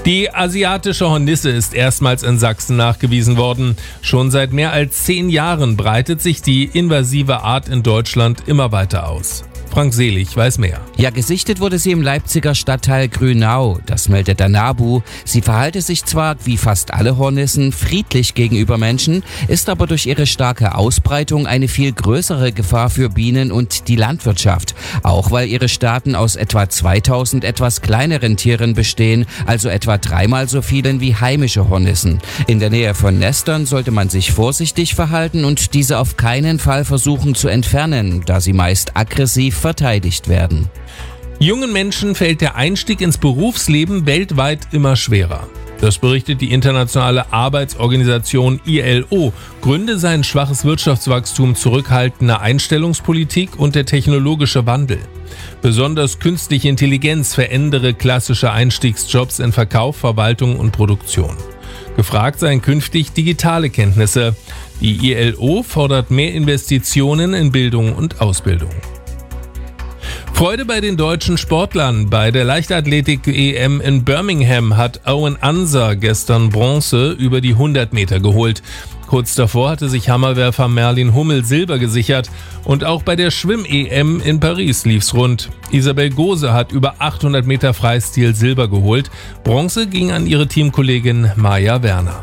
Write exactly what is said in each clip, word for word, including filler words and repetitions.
Die asiatische Hornisse ist erstmals in Sachsen nachgewiesen worden. Schon seit mehr als zehn Jahren breitet sich die invasive Art in Deutschland immer weiter aus. Frank Selig weiß mehr. Ja, gesichtet wurde sie im Leipziger Stadtteil Grünau. Das meldet der NABU. Sie verhalte sich zwar, wie fast alle Hornissen, friedlich gegenüber Menschen, ist aber durch ihre starke Ausbreitung eine viel größere Gefahr für Bienen und die Landwirtschaft. Auch weil ihre Staaten aus etwa zweitausend etwas kleineren Tieren bestehen, also etwa dreimal so vielen wie heimische Hornissen. In der Nähe von Nestern sollte man sich vorsichtig verhalten und diese auf keinen Fall versuchen zu entfernen, da sie meist aggressiv verteidigt werden. Jungen Menschen fällt der Einstieg ins Berufsleben weltweit immer schwerer. Das berichtet die internationale Arbeitsorganisation I L O. Gründe seien schwaches Wirtschaftswachstum, zurückhaltende Einstellungspolitik und der technologische Wandel. Besonders künstliche Intelligenz verändere klassische Einstiegsjobs in Verkauf, Verwaltung und Produktion. Gefragt seien künftig digitale Kenntnisse. Die I L O fordert mehr Investitionen in Bildung und Ausbildung. Freude bei den deutschen Sportlern. Bei der Leichtathletik-E M in Birmingham hat Owen Anser gestern Bronze über die hundert Meter geholt. Kurz davor hatte sich Hammerwerfer Merlin Hummel Silber gesichert. Und auch bei der Schwimm-E M in Paris lief's rund. Isabel Gose hat über achthundert Meter Freistil Silber geholt. Bronze ging an ihre Teamkollegin Maja Werner.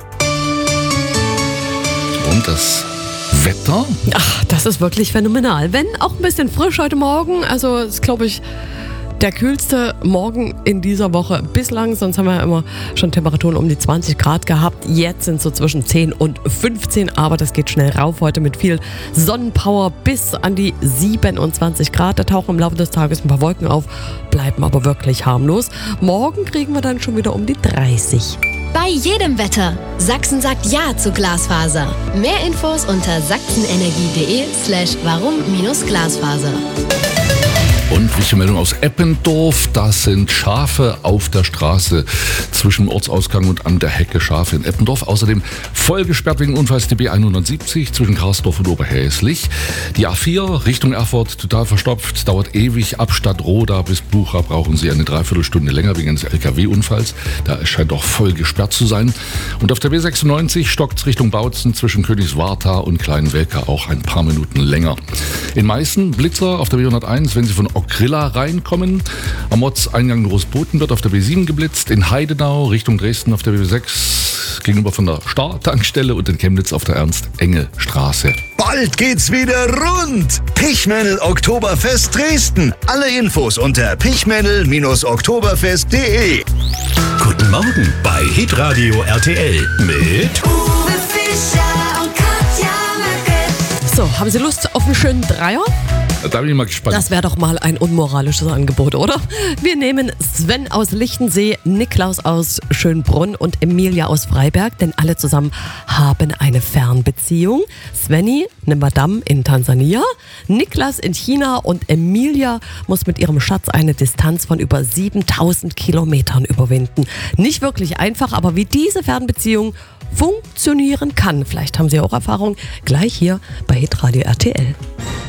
Und das Wetter? Ach, das ist wirklich phänomenal. Wenn auch ein bisschen frisch heute Morgen. Also ist, glaube ich, der kühlste Morgen in dieser Woche bislang. Sonst haben wir ja immer schon Temperaturen um die zwanzig Grad gehabt. Jetzt sind es so zwischen zehn und fünfzehn. Aber das geht schnell rauf heute mit viel Sonnenpower bis an die siebenundzwanzig Grad. Da tauchen im Laufe des Tages ein paar Wolken auf, bleiben aber wirklich harmlos. Morgen kriegen wir dann schon wieder um die dreißig. Bei jedem Wetter. Sachsen sagt Ja zu Glasfaser. Mehr Infos unter sachsenenergie.de slash warum minus Glasfaser. Und wichtige Meldung aus Eppendorf, da sind Schafe auf der Straße zwischen Ortsausgang und an der Hecke. Schafe in Eppendorf. Außerdem voll gesperrt wegen Unfalls die B hundertsiebzig zwischen Karsdorf und Oberhäslich. Die A vier Richtung Erfurt total verstopft, dauert ewig. Ab Stadtroda bis Bucha brauchen Sie eine Dreiviertelstunde länger wegen eines L K W-Unfalls. Da scheint auch voll gesperrt zu sein. Und auf der B sechsundneunzig stockt es Richtung Bautzen zwischen Königswartha und Kleinwelka auch ein paar Minuten länger. In Meißen Blitzer auf der B hunderteins, wenn Sie von Okrilla reinkommen. Am Ortseingang Großboten wird auf der B sieben geblitzt. In Heidenau Richtung Dresden auf der B sechs gegenüber von der Star-Tankstelle und in Chemnitz auf der Ernst-Enge-Straße. Bald geht's wieder rund. Pichmännel Oktoberfest Dresden. Alle Infos unter pichmännel Oktoberfest punkt de. Guten Morgen bei Hitradio R T L mit Uwe Fischer und Katja Möcke. So, haben Sie Lust auf einen schönen Dreier? Da bin ich mal gespannt. Das wäre doch mal ein unmoralisches Angebot, oder? Wir nehmen Sven aus Lichtensee, Niklaus aus Schönbrunn und Emilia aus Freiberg, denn alle zusammen haben eine Fernbeziehung. Svenny, eine Madame in Tansania, Niklas in China und Emilia muss mit ihrem Schatz eine Distanz von über siebentausend Kilometern überwinden. Nicht wirklich einfach, aber wie diese Fernbeziehung funktionieren kann, vielleicht haben Sie auch Erfahrung, gleich hier bei Hitradio R T L.